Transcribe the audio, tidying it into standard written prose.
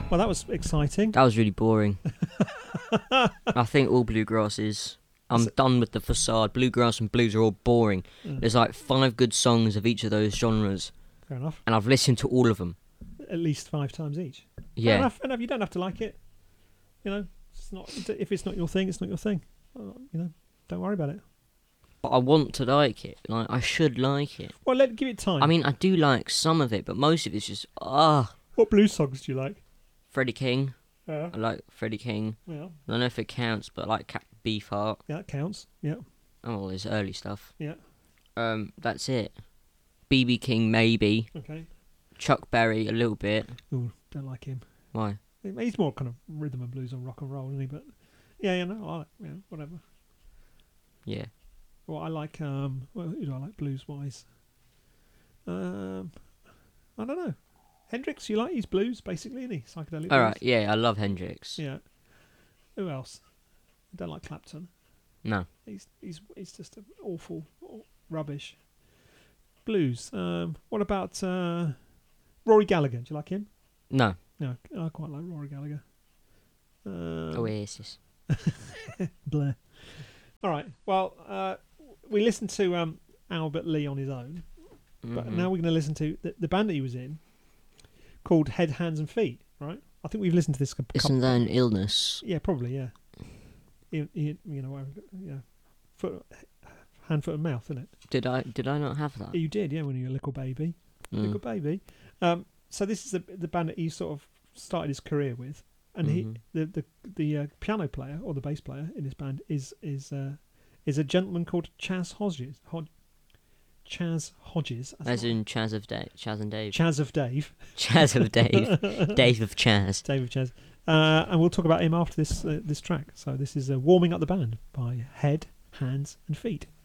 Well, that was exciting. That was really boring. I think all bluegrass is. I'm done with the facade. Bluegrass and blues are all boring. There's like 5 good songs of each of those genres. Fair enough. And I've listened to all of them. At least 5 times each. Yeah. Fair enough. You don't have to like it. It's not. If it's not your thing, it's not your thing. Don't worry about it. But I want to like it. Like, I should like it. Well, give it time. I mean, I do like some of it, but most of it's just, What blues songs do you like? Freddie King. Yeah. I like Freddie King. Yeah. I don't know if it counts, but I like Beefheart. Yeah, that counts. Yeah. Oh, his early stuff. Yeah. That's it. B.B. King, maybe. Okay. Chuck Berry, a little bit. Ooh, don't like him. Why? He's more kind of rhythm and blues and rock and roll, isn't he? But I like, whatever. Yeah. Well, I like who do I like blues wise? I don't know. Hendrix, you like his blues basically, isn't he? Psychedelic. All right. blues. Yeah, I love Hendrix. Yeah. Who else? I don't like Clapton. No. He's just awful rubbish. Blues. What about Rory Gallagher? Do you like him? No. No, I quite like Rory Gallagher. Oasis. Blair. All right. Well, we listened to Albert Lee on his own, but now we're going to listen to the band that he was in, called Head, Hands and Feet. Right? I think we've listened to this. Isn't that an illness? Yeah, probably. Yeah. Hand, foot, and mouth, isn't it? Did I not have that? You did, yeah, when you were a little baby. Little baby. So this is the band that he sort of started his career with, and the piano player or the bass player in this band is a gentleman called Chaz Hodges. Chaz Hodges. As in Chaz and Dave. Chaz of Dave. Chaz of Dave. Dave of Chaz. Dave of Chaz. And we'll talk about him after this track. So this is Warming Up the Band by Head, Hands and Feet.